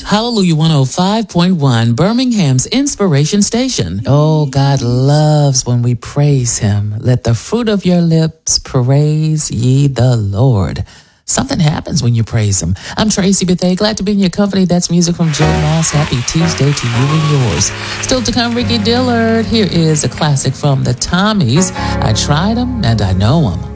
Hallelujah 105.1, Birmingham's Inspiration Station. Oh, God loves when we praise Him. Let the fruit of your lips praise ye the Lord. Something happens when you praise Him. I'm Tracy Bethea, glad to be in your company. That's music from Joe Moss. Happy Tuesday to you and yours. Still to come, Ricky Dillard. Here is a classic from the Tommies. I tried 'em and I know 'em.